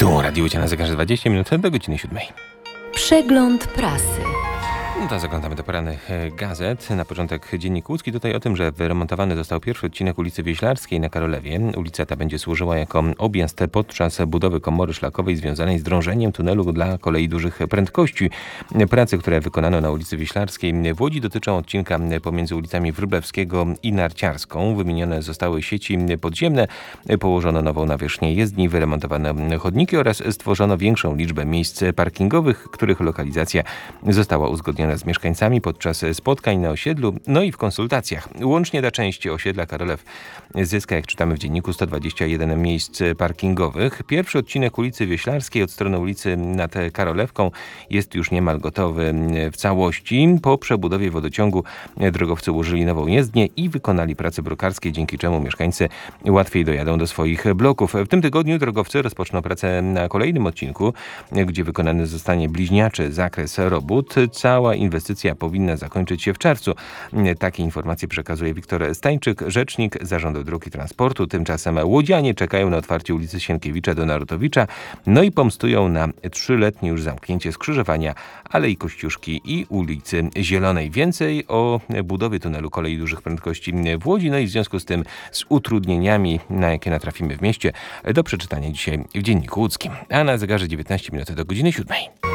Tu Radio Łódź na zegarze 20 minut do godziny 7. Przegląd prasy. No to zaglądamy do porannych gazet. Na początek Dziennik Łódzki. Tutaj o tym, że wyremontowany został pierwszy odcinek ulicy Wieślarskiej na Karolewie. Ulica ta będzie służyła jako objazd podczas budowy komory szlakowej związanej z drążeniem tunelu dla kolei dużych prędkości. Prace, które wykonano na ulicy Wieślarskiej w Łodzi, dotyczą odcinka pomiędzy ulicami Wróblewskiego i Narciarską. Wymienione zostały sieci podziemne, położono nową nawierzchnię jezdni, wyremontowano chodniki oraz stworzono większą liczbę miejsc parkingowych, których lokalizacja została uzgodniona z mieszkańcami podczas spotkań na osiedlu, no i w konsultacjach. Łącznie ta część osiedla Karolew zyska, jak czytamy w dzienniku, 121 miejsc parkingowych. Pierwszy odcinek ulicy Wieślarskiej od strony ulicy nad Karolewką jest już niemal gotowy w całości. Po przebudowie wodociągu drogowcy ułożyli nową jezdnię i wykonali prace brokarskie, dzięki czemu mieszkańcy łatwiej dojadą do swoich bloków. W tym tygodniu drogowcy rozpoczną pracę na kolejnym odcinku, gdzie wykonany zostanie bliźniaczy zakres robót. Cała inwestycja powinna zakończyć się w czerwcu. Takie informacje przekazuje Wiktor Stańczyk, rzecznik Zarządu Dróg i Transportu. Tymczasem łodzianie czekają na otwarcie ulicy Sienkiewicza do Narutowicza, no i pomstują na 3-letnie już zamknięcie skrzyżowania Alei Kościuszki i ulicy Zielonej. Więcej o budowie tunelu kolei dużych prędkości w Łodzi, no i w związku z tym z utrudnieniami, na jakie natrafimy w mieście, do przeczytania dzisiaj w Dzienniku Łódzkim. A na zegarze 19 minut do godziny 7.